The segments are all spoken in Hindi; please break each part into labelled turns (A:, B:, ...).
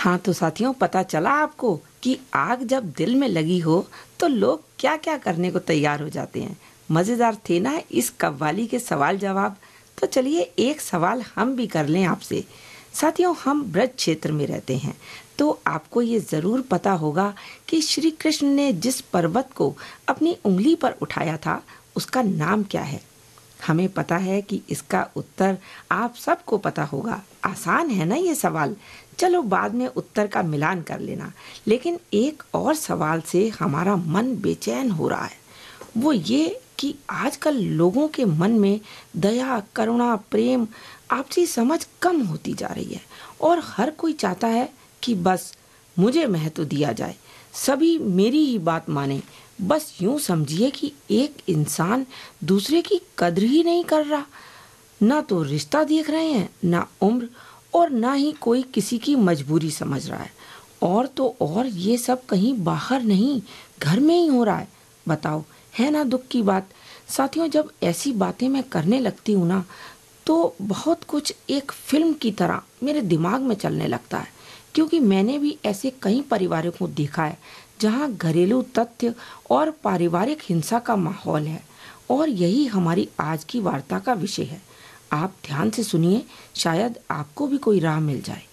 A: हाँ तो साथियों, पता चला आपको कि आग जब दिल में लगी हो तो लोग क्या क्या करने को तैयार हो जाते हैं। मजेदार थे ना इस कव्वाली के सवाल जवाब। तो चलिए एक सवाल हम भी कर लें आपसे। साथियों, हम ब्रज क्षेत्र में रहते हैं, तो आपको ये जरूर पता होगा कि श्री कृष्ण ने जिस पर्वत को अपनी उंगली पर उठाया था उसका नाम क्या है। हमें पता है कि इसका उत्तर आप सबको पता होगा। आसान है ना ये सवाल। चलो बाद में उत्तर का मिलान कर लेना। लेकिन एक और सवाल से हमारा मन बेचैन हो रहा है, वो ये कि आजकल लोगों के मन में दया, करुणा, प्रेम, आपसी समझ कम होती जा रही है और हर कोई चाहता है कि बस मुझे महत्व दिया जाए, सभी मेरी ही बात माने। बस यूं समझिए कि एक इंसान दूसरे की कद्र ही नहीं कर रहा। ना तो रिश्ता देख रहे हैं, ना उम्र, और ना ही कोई किसी की मजबूरी समझ रहा है। और तो और ये सब कहीं बाहर नहीं, घर में ही हो रहा है। बताओ, है ना दुख की बात। साथियों, जब ऐसी बातें मैं करने लगती हूँ ना, तो बहुत कुछ एक फिल्म की तरह मेरे दिमाग में चलने लगता है। क्योंकि मैंने भी ऐसे कई परिवारों को देखा है जहाँ घरेलू तथ्य और पारिवारिक हिंसा का माहौल है। और यही हमारी आज की वार्ता का विषय है। आप ध्यान से सुनिए, शायद आपको भी कोई राह मिल जाए।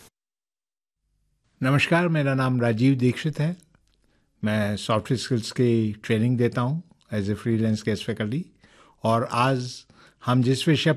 B: नमस्कार, मेरा नाम राजीव दीक्षित है। मैं सॉफ्टवेयर स्किल्स की ट्रेनिंग देता हूँ as a freelance guest faculty. और आज हम जिस विषय